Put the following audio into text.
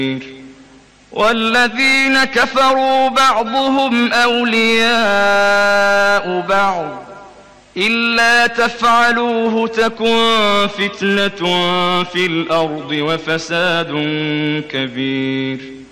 والذين كفروا بعضهم أولياء بعض إلا تفعلوه تكن فتنة في الأرض وفساد كبير.